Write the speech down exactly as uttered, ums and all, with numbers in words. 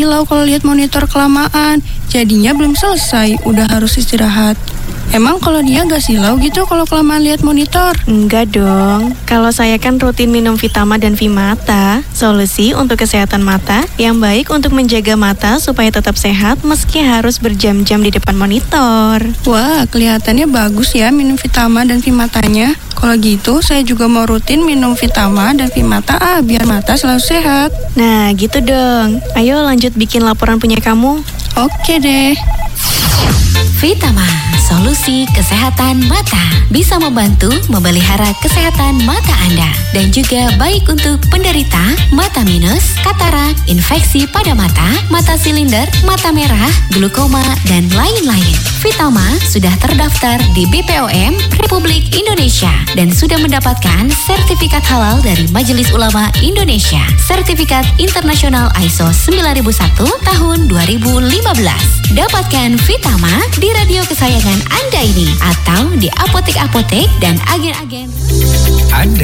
silau kalau lihat monitor kelamaan. Jadinya belum selesai, udah harus istirahat. Emang kalau dia gak silau gitu kalau kelamaan lihat monitor? Enggak dong. Kalau saya kan rutin minum Vitama dan Vimata, solusi untuk kesehatan mata yang baik untuk menjaga mata supaya tetap sehat meski harus berjam-jam di depan monitor. Wah, kelihatannya bagus ya minum Vitama dan Vimatanya. Kalau gitu, saya juga mau rutin minum Vitama dan Vimata ah, biar mata selalu sehat. Nah, gitu dong. Ayo lanjut bikin laporan punya kamu. Oke deh. Vitama, solusi kesehatan mata. Bisa membantu memelihara kesehatan mata Anda. Dan juga baik untuk penderita mata minus, katarak, infeksi pada mata, mata silinder, mata merah, glukoma, dan lain-lain. Vitama sudah terdaftar di B P O M Republik Indonesia dan sudah mendapatkan sertifikat halal dari Majelis Ulama Indonesia. Sertifikat internasional I S O sembilan ribu satu tahun dua ribu lima belas. Dapatkan Vitama di radio kesayangan Anda ini atau di apotek-apotek dan agen-agen. Anda